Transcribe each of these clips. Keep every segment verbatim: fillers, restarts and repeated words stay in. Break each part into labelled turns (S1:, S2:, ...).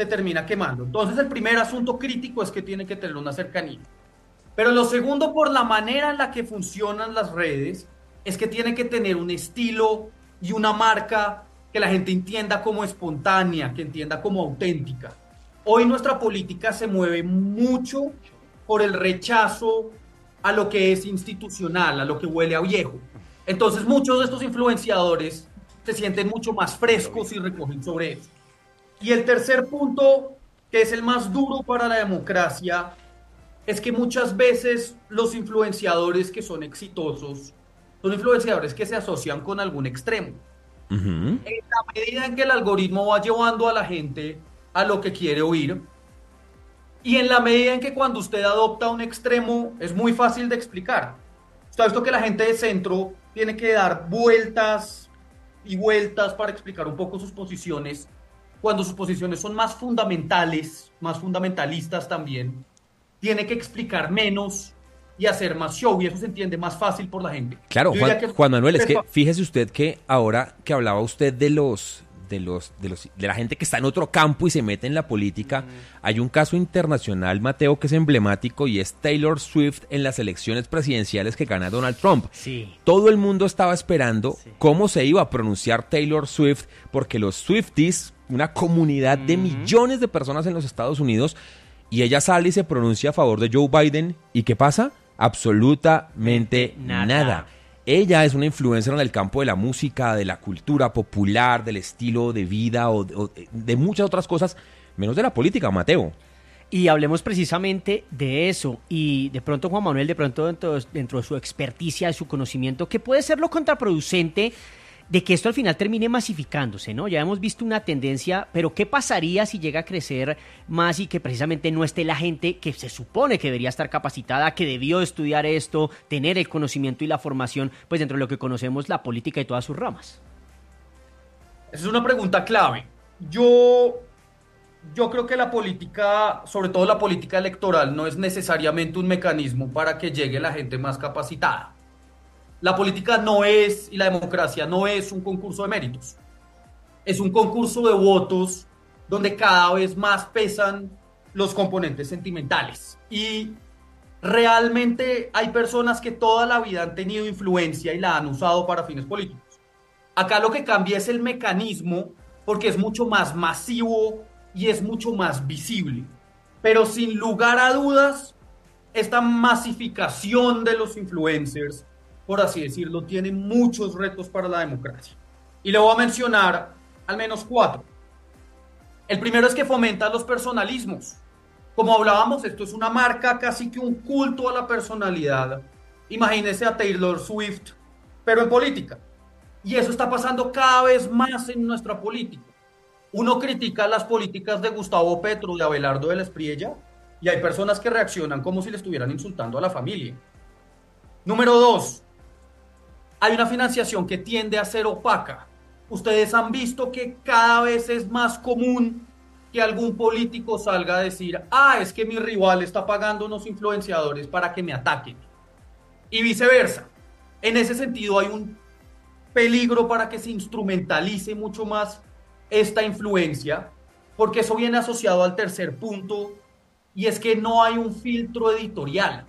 S1: se termina quemando. Entonces el primer asunto crítico es que tiene que tener una cercanía. Pero lo segundo, por la manera en la que funcionan las redes, es que tiene que tener un estilo y una marca que la gente entienda como espontánea, que entienda como auténtica. Hoy nuestra política se mueve mucho por el rechazo a lo que es institucional, a lo que huele a viejo. Entonces muchos de estos influenciadores se sienten mucho más frescos y recogen sobre eso. Y el tercer punto, que es el más duro para la democracia, es que muchas veces los influenciadores que son exitosos son influenciadores que se asocian con algún extremo.
S2: Uh-huh.
S1: En la medida en que el algoritmo va llevando a la gente a lo que quiere oír, y en la medida en que cuando usted adopta un extremo es muy fácil de explicar. Usted ha visto que la gente de centro tiene que dar vueltas y vueltas para explicar un poco sus posiciones, cuando sus posiciones son más fundamentales, más fundamentalistas también, tiene que explicar menos y hacer más show, y eso se entiende más fácil por la gente.
S2: Claro, Juan,
S1: que...
S2: Juan Manuel, es que fíjese usted que ahora que hablaba usted de los, de los, de los, de la gente que está en otro campo y se mete en la política, mm. hay un caso internacional, Mateo, que es emblemático, y es Taylor Swift en las elecciones presidenciales que gana Donald Trump.
S3: Sí.
S2: Todo el mundo estaba esperando sí. cómo se iba a pronunciar Taylor Swift, porque los Swifties, una comunidad mm. de millones de personas en los Estados Unidos, y ella sale y se pronuncia a favor de Joe Biden, ¿y qué pasa? Absolutamente nada. nada. Ella es una influencer en el campo de la música, de la cultura popular, del estilo de vida o de, o de muchas otras cosas, menos de la política, Mateo.
S3: Y hablemos precisamente de eso. Y de pronto, Juan Manuel, de pronto dentro, dentro de su experticia, de su conocimiento, ¿qué puede ser lo contraproducente de que esto al final termine masificándose, ¿no? Ya hemos visto una tendencia, pero ¿qué pasaría si llega a crecer más y que precisamente no esté la gente que se supone que debería estar capacitada, que debió estudiar esto, tener el conocimiento y la formación, pues dentro de lo que conocemos la política y todas sus ramas?
S1: Esa es una pregunta clave. Yo, yo creo que la política, sobre todo la política electoral, no es necesariamente un mecanismo para que llegue la gente más capacitada. La política no es, y la democracia no es un concurso de méritos. Es un concurso de votos donde cada vez más pesan los componentes sentimentales. Y realmente hay personas que toda la vida han tenido influencia y la han usado para fines políticos. Acá lo que cambia es el mecanismo, porque es mucho más masivo y es mucho más visible. Pero sin lugar a dudas, esta masificación de los influencers, por así decirlo, tiene muchos retos para la democracia. Y le voy a mencionar al menos cuatro. El primero es que fomenta los personalismos. Como hablábamos, esto es una marca, casi que un culto a la personalidad. Imagínese a Taylor Swift, pero en política. Y eso está pasando cada vez más en nuestra política. Uno critica las políticas de Gustavo Petro, de Abelardo de la Espriella, y hay personas que reaccionan como si le estuvieran insultando a la familia. Número dos. Hay una financiación que tiende a ser opaca. Ustedes han visto que cada vez es más común que algún político salga a decir, ah, es que mi rival está pagando unos influenciadores para que me ataquen. Y viceversa. En ese sentido hay un peligro para que se instrumentalice mucho más esta influencia, porque eso viene asociado al tercer punto, y es que no hay un filtro editorial.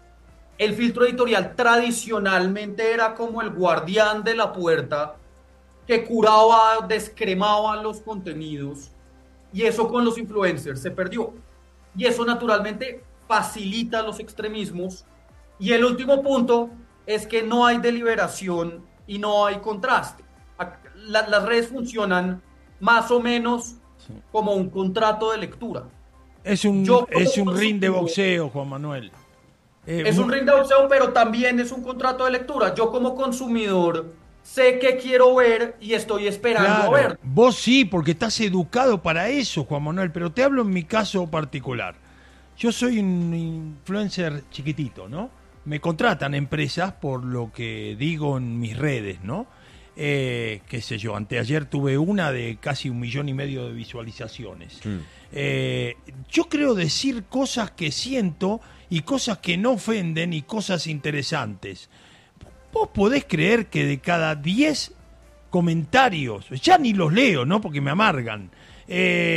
S1: El filtro editorial tradicionalmente era como el guardián de la puerta que curaba, descremaba los contenidos, y eso con los influencers se perdió. Y eso naturalmente facilita los extremismos. Y el último punto es que no hay deliberación y no hay contraste. La, las redes funcionan más o menos como un contrato de lectura.
S4: Es un, Yo, es un ring de boxeo, Juan Manuel.
S1: Eh, es un ring de boxeo, pero también es un contrato de lectura. Yo como consumidor sé qué quiero ver y estoy esperando
S4: claro,
S1: a ver.
S4: Vos sí, porque estás educado para eso, Juan Manuel, pero te hablo en mi caso particular. Yo soy un influencer chiquitito, ¿no? Me contratan empresas por lo que digo en mis redes, ¿no? Eh, qué sé yo, anteayer tuve una de casi un millón y medio de visualizaciones. Mm. Eh, yo creo decir cosas que siento y cosas que no ofenden y cosas interesantes. Vos podés creer que de cada diez comentarios, ya ni los leo, ¿no? Porque me amargan. Eh,